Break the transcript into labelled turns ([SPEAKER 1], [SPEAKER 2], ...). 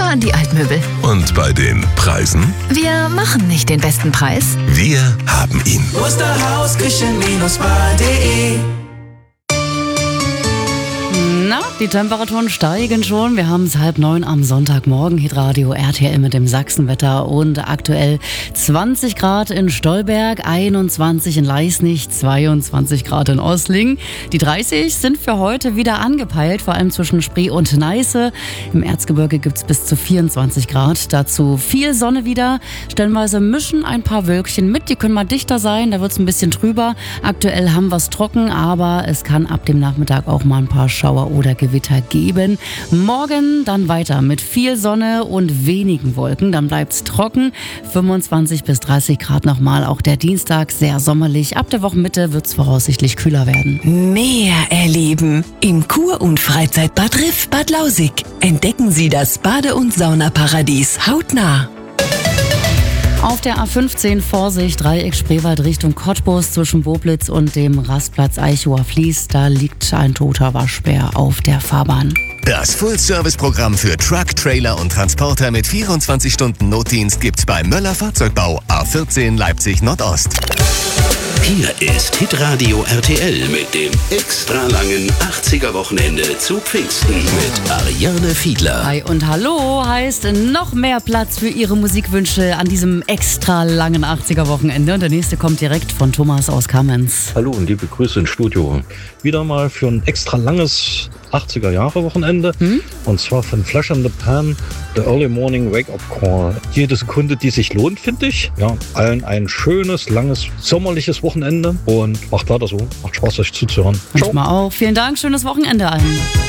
[SPEAKER 1] an die Altmöbel.
[SPEAKER 2] Und bei den Preisen?
[SPEAKER 1] Wir machen nicht den besten Preis.
[SPEAKER 2] Wir haben ihn.
[SPEAKER 3] Osterhaus-Küchen-Bar.de.
[SPEAKER 4] Na, die Temperaturen steigen schon. Wir haben es 8:30 am Sonntagmorgen. Hitradio RTL mit dem Sachsenwetter und aktuell 20 Grad in Stolberg, 21 in Leisnig, 22 Grad in Ossling. Die 30 sind für heute wieder angepeilt, vor allem zwischen Spree und Neiße. Im Erzgebirge gibt es bis zu 24 Grad. Dazu viel Sonne wieder. Stellenweise mischen ein paar Wölkchen mit. Die können mal dichter sein, da wird es ein bisschen trüber. Aktuell haben wir es trocken, aber es kann ab dem Nachmittag auch mal ein paar Schauer oder Gewitter geben. Morgen dann weiter mit viel Sonne und wenigen Wolken. Dann bleibt es trocken. 25 bis 30 Grad nochmal. Auch der Dienstag sehr sommerlich. Ab der Wochenmitte wird es voraussichtlich kühler werden.
[SPEAKER 5] Meer erleben im Kur- und Freizeitbad Riff Bad Lausig. Entdecken Sie das Bade- und Saunaparadies hautnah.
[SPEAKER 4] Auf der A15 Vorsicht, Dreieck Spreewald Richtung Cottbus zwischen Boblitz und dem Rastplatz Eichower Fließ. Da liegt ein toter Waschbär auf der Fahrbahn.
[SPEAKER 6] Das Full-Service-Programm für Truck, Trailer und Transporter mit 24 Stunden Notdienst gibt's bei Möller Fahrzeugbau, A14 Leipzig Nordost.
[SPEAKER 7] Hier ist Hitradio RTL mit dem extra langen 80er-Wochenende zu Pfingsten mit Ariane Fiedler.
[SPEAKER 4] Hi und hallo heißt noch mehr Platz für Ihre Musikwünsche an diesem extra langen 80er-Wochenende. Und der nächste kommt direkt von Thomas aus Kamenz.
[SPEAKER 8] Hallo und liebe Grüße ins Studio. Wieder mal für ein extra langes 80er-Jahre-Wochenende. Und zwar von Flash and the Pan, The Early Morning Wake-Up Call. Jede Sekunde, die sich lohnt, finde ich. Ja, allen ein schönes, langes, sommerliches Wochenende. Und macht weiter so. Macht Spaß, euch zuzuhören.
[SPEAKER 4] Ciao. Auch. Vielen Dank, schönes Wochenende allen.